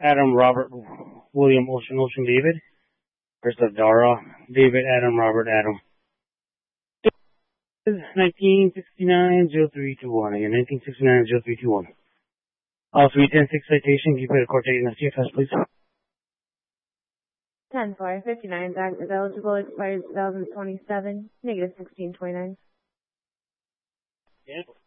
Adam, Robert, William, Ocean, David. Versus Dara, David, Adam, Robert, Adam. 1969-0321. Again, 1969-0321. 310-6 citation. Can you put a court date in the CFS, please? 10-4-59. Act is eligible. Expires 2027. -1629. Yeah.